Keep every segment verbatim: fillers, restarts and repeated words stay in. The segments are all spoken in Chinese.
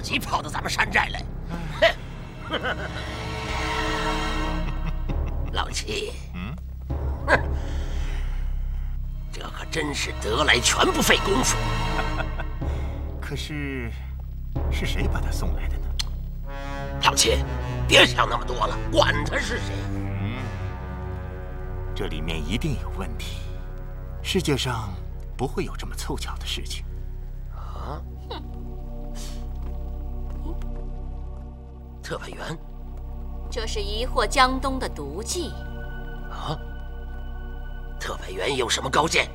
自己跑到咱们山寨来。哼！老七，嗯，哼，这可真是得来全不费功夫。 可是，是谁把他送来的呢？ 老七，别想那么多了，管他是谁。 嗯，这里面一定有问题。世界上不会有这么凑巧的事情。 啊？哼！特派员。 这是疑惑江东的毒计啊！特派员有什么高见？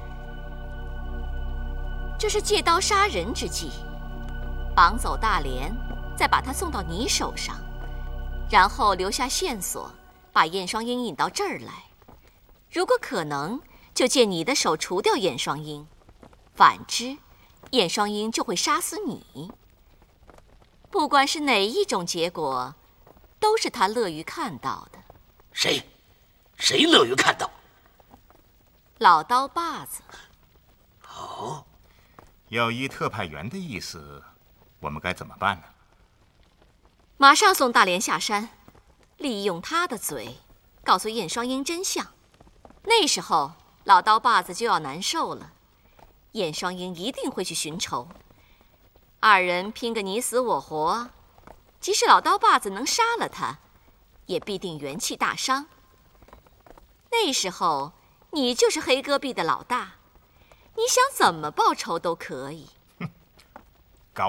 这是借刀杀人之计，绑走大连，再把他送到你手上，然后留下线索，把燕双鹰引到这儿来。如果可能，就借你的手除掉燕双鹰；反之，燕双鹰就会杀死你。不管是哪一种结果。 都是他乐于看到的。 谁？谁乐于看到？ 老刀把子。 哦， 要依特派员的意思，我们该怎么办呢？ 马上送大连下山，利用他的嘴，告诉燕双鹰真相。那时候，老刀把子就要难受了。燕双鹰一定会去寻仇，二人拼个你死我活。 即使老刀把子能杀了他，也必定元气大伤。那时候，你就是黑戈壁的老大，你想怎么报仇都可以。 哼，高。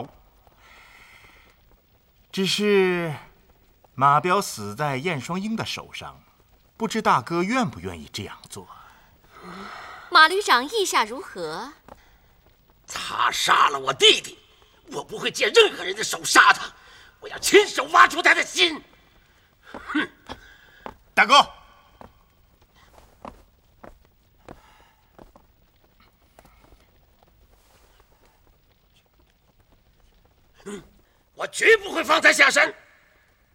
只是马彪死在燕双鹰的手上，不知大哥愿不愿意这样做？ 马旅长意下如何？ 他杀了我弟弟，我不会借任何人的手杀他。 我要亲手挖出他的心！哼， 大哥， 嗯，我绝不会放他下山。